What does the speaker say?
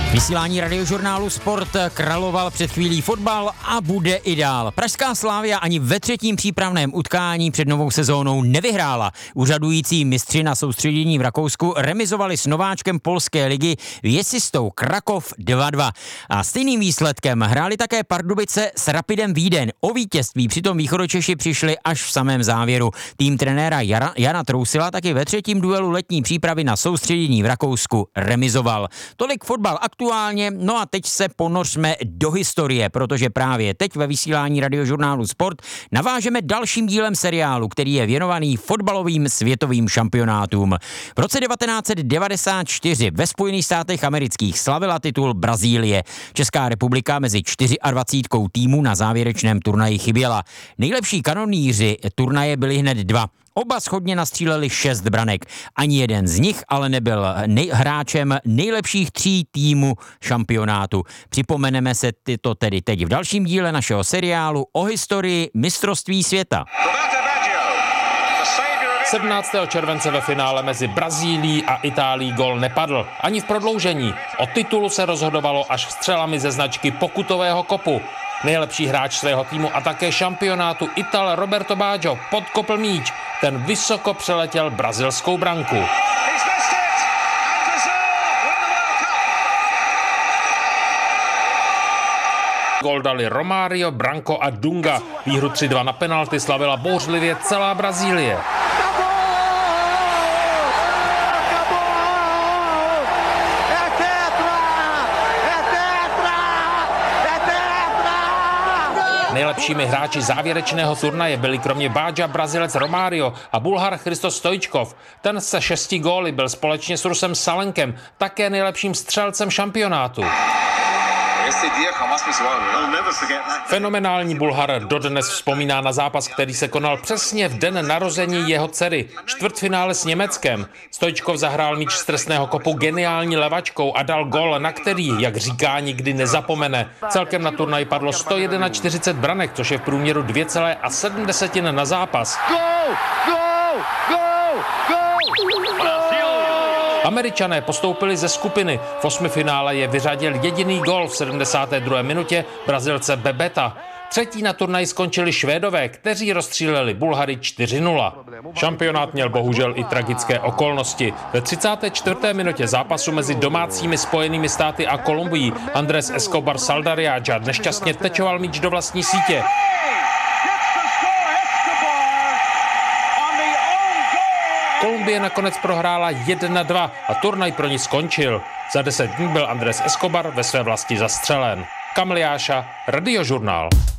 Vysílání radiožurnálu Sport královal před chvílí fotbal a bude i dál. Pražská Slavia ani ve třetím přípravném utkání před novou sezónou nevyhrála. Úřadující mistři na soustředění v Rakousku remizovali s nováčkem polské ligy Věsistou Krakov 2-2. A stejným výsledkem hráli také Pardubice s Rapidem Vídeň. O vítězství přitom Východočeši přišli až v samém závěru. Tým trenéra Jana Trousila taky ve třetím duelu letní přípravy na soustředění v Rakousku remizoval. Tolik fotbal aktuálně, no a teď se ponořme do historie, protože právě teď ve vysílání radiožurnálu Sport navážeme dalším dílem seriálu, který je věnovaný fotbalovým světovým šampionátům. V roce 1994 ve Spojených státech amerických slavila titul Brazílie. Česká republika mezi 24 týmů na závěrečném turnaji chyběla. Nejlepší kanonýři turnaje byli hned dva. Oba shodně nastříleli 6 branek. Ani jeden z nich ale nebyl hráčem nejlepších 3 týmů šampionátu. Připomeneme se to tedy teď v dalším díle našeho seriálu o historii mistrovství světa. 17. července ve finále mezi Brazílií a Itálií gól nepadl. Ani v prodloužení. O titulu se rozhodovalo až střelami ze značky pokutového kopu. Nejlepší hráč svého týmu a také šampionátu Ital Roberto Baggio podkopl míč. Ten vysoko přeletěl brazilskou branku. Gól dali Romário, Branco a Dunga. Výhru 3-2 na penalty slavila bouřlivě celá Brazílie. Nejlepšími hráči závěrečného turnaje byli kromě Báďa Brazilec Romário a Bulhar Christos Stoičkov. Ten se 6 góly byl společně s Rusem Salenkem také nejlepším střelcem šampionátu. Fenomenální Bulhar dodnes vzpomíná na zápas, který se konal přesně v den narození jeho dcery, čtvrtfinále s Německem. Stoičkov zahrál míč z trestného kopu geniální levačkou a dal gól, na který, jak říká, nikdy nezapomene. Celkem na turnaj padlo 141 branek, což je v průměru 2,7 na zápas. Američané postoupili ze skupiny. V osmifinále je vyřadil jediný gól v 72. minutě Brazilce Bebeta. Třetí na turnaji skončili Švédové, kteří rozstříleli Bulhary 4-0. Šampionát měl bohužel i tragické okolnosti. Ve 34. minutě zápasu mezi domácími Spojenými státy a Kolumbií Andrés Escobar Saldarriaga nešťastně tečoval míč do vlastní sítě. Kolumbie nakonec prohrála 1-2 a turnaj pro ní skončil. Za 10 dní byl Andrés Escobar ve své vlasti zastřelen. Kamil Jáša, Radiožurnál.